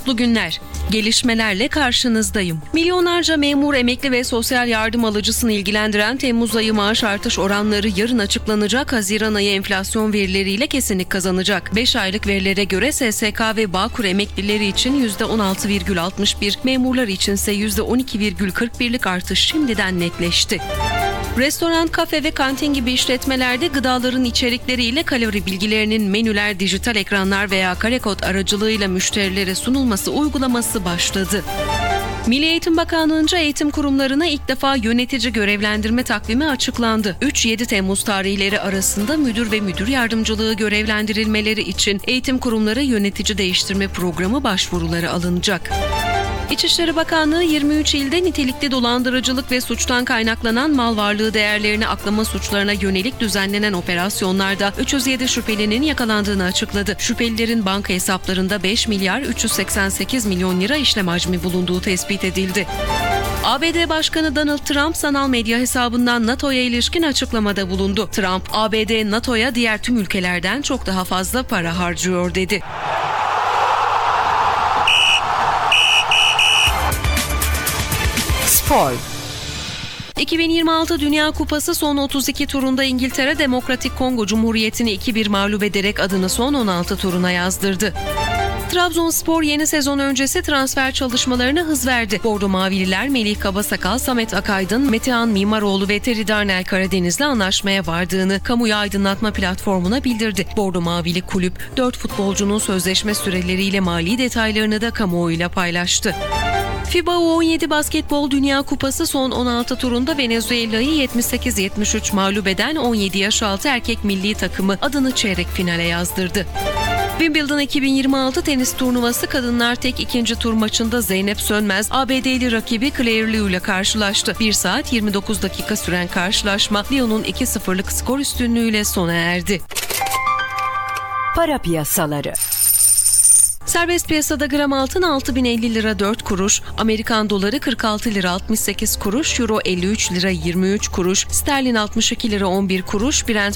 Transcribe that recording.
mutlu günler. Gelişmelerle karşınızdayım. Milyonlarca memur, emekli ve sosyal yardım alıcısını ilgilendiren Temmuz ayı maaş artış oranları yarın açıklanacak. Haziran ayı enflasyon verileriyle kesinlik kazanacak. 5 aylık verilere göre SSK ve Bağkur emeklileri için %16,61, memurlar içinse %12,41'lik artış şimdiden netleşti. Restoran, kafe ve kantin gibi işletmelerde gıdaların içerikleriyle kalori bilgilerinin menüler, dijital ekranlar veya karekod aracılığıyla müşterilere sunulması uygulaması başladı. Milli Eğitim Bakanlığı'nca eğitim kurumlarına ilk defa yönetici görevlendirme takvimi açıklandı. 3-7 Temmuz tarihleri arasında müdür ve müdür yardımcılığı görevlendirilmeleri için eğitim kurumları yönetici değiştirme programı başvuruları alınacak. İçişleri Bakanlığı 23 ilde nitelikli dolandırıcılık ve suçtan kaynaklanan mal varlığı değerlerini aklama suçlarına yönelik düzenlenen operasyonlarda 307 şüphelinin yakalandığını açıkladı. Şüphelilerin banka hesaplarında 5 milyar 388 milyon lira işlem hacmi bulunduğu tespit edildi. ABD Başkanı Donald Trump sanal medya hesabından NATO'ya ilişkin açıklamada bulundu. Trump, ABD NATO'ya diğer tüm ülkelerden çok daha fazla para harcıyor dedi. Spor. 2026 Dünya Kupası son 32 turunda İngiltere Demokratik Kongo Cumhuriyeti'ni 2-1 mağlup ederek adını son 16 turuna yazdırdı. Trabzonspor yeni sezon öncesi transfer çalışmalarına hız verdi. Bordo Mavililer Melih Kabasakal, Samet Akaydın, Metehan Mimaroğlu ve Teri Darnel Karadeniz'le anlaşmaya vardığını kamuya aydınlatma platformuna bildirdi. Bordo Mavili kulüp 4 futbolcunun sözleşme süreleriyle mali detaylarını da kamuoyuyla paylaştı. FIBA U17 Basketbol Dünya Kupası son 16 turunda Venezuela'yı 78-73 mağlup eden 17 yaş altı erkek milli takımı adını çeyrek finale yazdırdı. Wimbledon 2026 tenis turnuvası kadınlar tek ikinci tur maçında Zeynep Sönmez, ABD'li rakibi Claire Liu ile karşılaştı. 1 saat 29 dakika süren karşılaşma Liu'nun 2-0'lık skor üstünlüğüyle sona erdi. Para piyasaları. Serbest piyasada gram altın 6.050 lira 4 kuruş, Amerikan doları 46 lira 68 kuruş, euro 53 lira 23 kuruş, sterlin 62 lira 11 kuruş, Brent